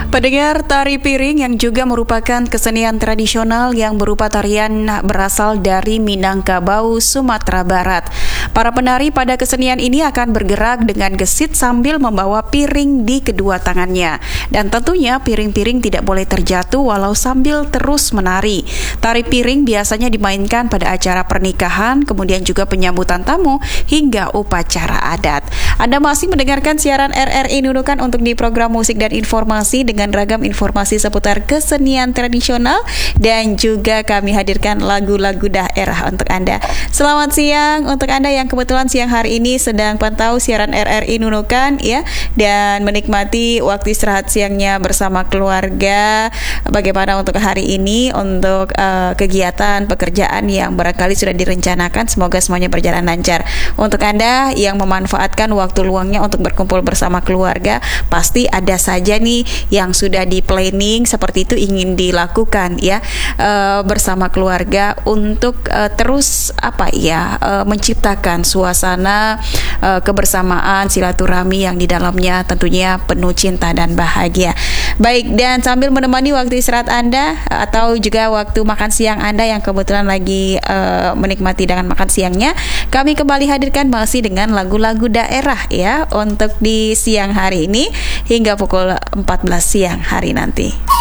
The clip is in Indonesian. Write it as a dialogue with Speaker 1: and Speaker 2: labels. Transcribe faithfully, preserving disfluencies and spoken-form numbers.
Speaker 1: Pendengar, tari piring yang juga merupakan kesenian tradisional yang berupa tarian berasal dari Minangkabau, Sumatera Barat. Para penari pada kesenian ini akan bergerak dengan gesit sambil membawa piring di kedua tangannya. Dan tentunya piring-piring tidak boleh terjatuh walau sambil terus menari. Tari piring biasanya dimainkan pada acara pernikahan, kemudian juga penyambutan tamu hingga upacara adat. Anda masih mendengarkan siaran R R I Nunukan untuk di program musik dan informasi dengan ragam informasi seputar kesenian tradisional, dan juga kami hadirkan lagu-lagu daerah untuk Anda. Selamat siang untuk Anda yang kebetulan siang hari ini sedang pantau siaran R R I Nunukan ya, dan menikmati waktu istirahat siangnya bersama keluarga. Bagaimana untuk hari ini untuk uh, kegiatan pekerjaan yang barangkali sudah direncanakan, semoga semuanya berjalan lancar. Untuk Anda yang memanfaatkan waktu luangnya untuk berkumpul bersama keluarga, pasti ada saja nih yang sudah di planning seperti itu ingin dilakukan ya, uh, bersama keluarga untuk uh, terus apa ya uh, menciptakan suasana uh, kebersamaan, silaturahmi yang di dalamnya tentunya penuh cinta dan bahagia. Baik, dan sambil menemani waktu istirahat Anda atau juga waktu makan siang Anda yang kebetulan lagi uh, menikmati dengan makan siangnya, kami kembali hadirkan masih dengan lagu-lagu daerah ya untuk di siang hari ini hingga pukul empat belas siang hari nanti.